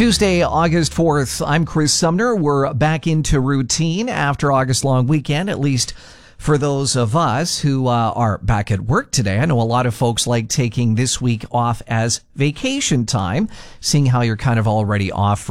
Tuesday, August 4th. I'm Chris Sumner. We're back into routine after August long weekend, at least for those of us who are back at work today. I know a lot of folks like taking this week off as vacation time, seeing how you're kind of already off